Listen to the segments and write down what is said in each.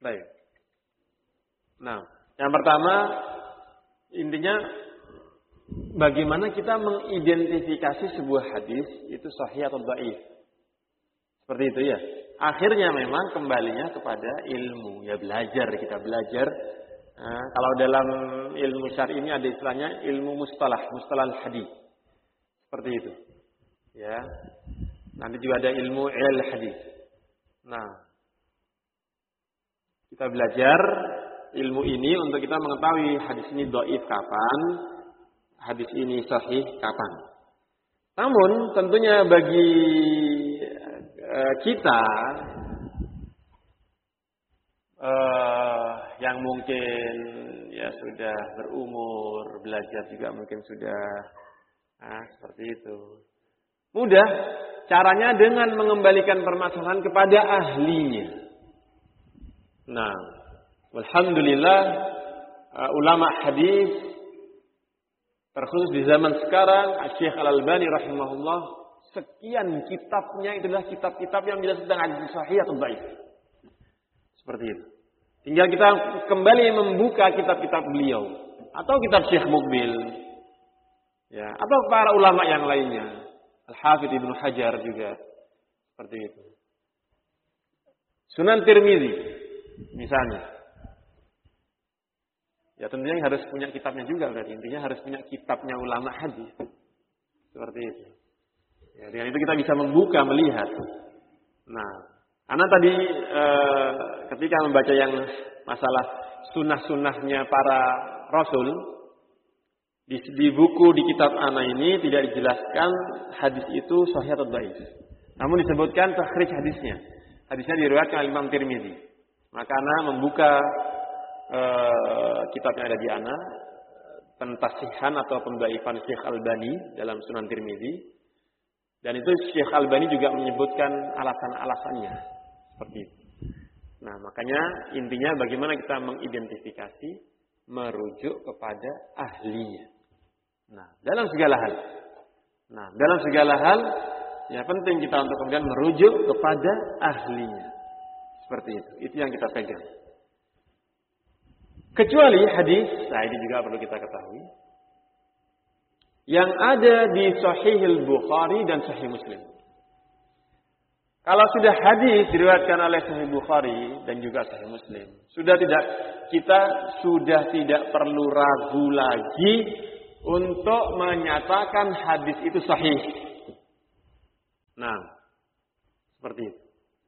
Baik. Nah, yang pertama intinya bagaimana kita mengidentifikasi sebuah hadis itu sahih atau dhaif. Seperti itu ya. Akhirnya memang kembalinya kepada ilmu. Ya belajar, kita belajar. Nah, kalau dalam ilmu syar'i ini ada istilahnya ilmu mustalah hadis. Seperti itu. Ya. Nanti juga ada ilmu ilal hadis. Nah, kita belajar ilmu ini untuk kita mengetahui hadis ini dhaif kapan, hadis ini sahih kapan. Namun tentunya bagi kita yang mungkin ya sudah berumur, belajar juga mungkin sudah seperti itu. Mudah caranya dengan mengembalikan permasalahan kepada ahlinya. Nah, alhamdulillah ulama hadis terkhusus di zaman sekarang, Syekh Al-Albani rahimahullah, sekian kitabnya itu adalah kitab-kitab yang menjelaskan tentang hadis sahih atau dhaif. Seperti itu. Tinggal kita kembali membuka kitab-kitab beliau atau kitab Syekh Muqbil, ya, atau para ulama yang lainnya, Al-Hafidz Ibnu Hajar juga seperti itu. Sunan Tirmizi misalnya. Ya tentunya harus punya kitabnya juga berarti. Intinya harus punya kitabnya ulama hadis. Seperti itu. Ya, dengan itu kita bisa membuka, melihat. Nah, karena tadi ketika membaca yang masalah sunnah-sunnahnya para rasul, di buku di kitab ana ini tidak dijelaskan hadis itu sahih atau dhaif. Namun disebutkan takhrij hadisnya. Hadisnya diriwayatkan oleh Imam Tirmizi. Maka ana membuka kitab yang ada di ana, pentasihan atau pendhaifan Syekh Albani dalam Sunan Tirmizi. Dan itu Syekh Albani juga menyebutkan alasan-alasannya seperti itu. Nah, makanya intinya bagaimana kita mengidentifikasi, merujuk kepada ahlinya. Nah, dalam segala hal ya penting kita untuk kemudian merujuk kepada ahlinya. Seperti itu. Itu yang kita pegang. Kecuali hadis, nah ini juga perlu kita ketahui, yang ada di Sahih Bukhari dan Sahih Muslim. Kalau sudah hadis diriwayatkan oleh Sahih Bukhari dan juga Sahih Muslim, kita sudah tidak perlu ragu lagi untuk menyatakan hadis itu sahih. Nah, seperti itu.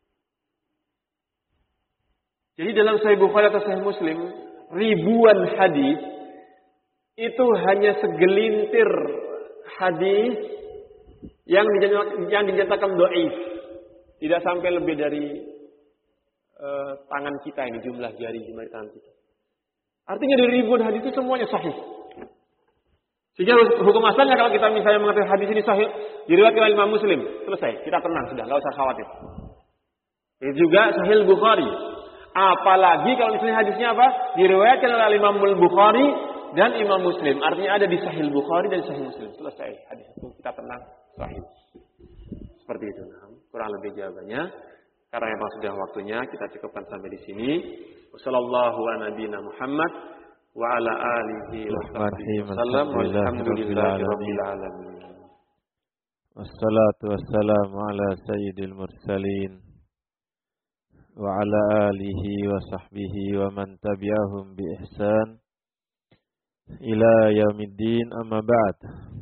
Jadi dalam Sahih Bukhari atau Sahih Muslim, ribuan hadis itu hanya segelintir hadis yang dinyatakan dhaif, tidak sampai lebih dari tangan kita ini, jumlah jari tangan kita. Artinya dari ribuan hadis itu semuanya sahih. Sehingga hukum asalnya kalau kita misalnya mengatakan hadis ini sahih diriwayatkan oleh Imam Muslim, selesai, kita tenang sudah, nggak usah khawatir. Itu juga Sahih Bukhari. Apalagi kalau misalnya hadisnya apa? Diriwayatkan oleh Imam Bukhari dan Imam Muslim. Artinya ada di Sahih Bukhari dan Sahih Muslim. Selesai hadis itu, kita tenang, sahih. Seperti itu. Nah, kurang lebih jawabannya. Karena memang sudah waktunya, kita cukupkan sampai di sini. Wassallallahu ala nabiyina Muhammad wa ala alihi wa sahbihi wasallam. Walhamdulillahirabbil alamin. Wassalatu wassalamu ala sayyidil mursalin wa ala alihi wa sahbihi wa man tabi'ahum bi ihsan ila yaumiddin, amma ba'd.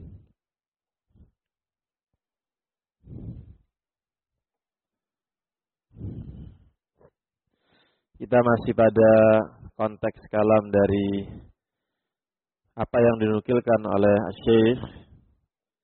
Kita masih pada konteks kalam dari apa yang dinukilkan oleh Syekh